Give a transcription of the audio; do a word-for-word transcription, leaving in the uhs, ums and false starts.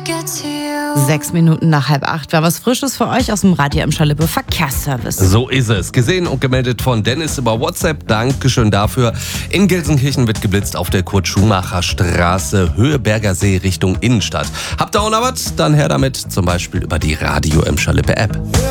Sechs Minuten nach halb acht war was Frisches für euch aus dem Radio Emscher Lippe Verkehrsservice. So ist es. Gesehen und gemeldet von Dennis über WhatsApp. Dankeschön dafür. In Gelsenkirchen wird geblitzt auf der Kurt-Schumacher-Straße, Höhe Berger See Richtung Innenstadt. Habt ihr auch noch was? Dann her damit, zum Beispiel über die Radio Emscher Lippe App.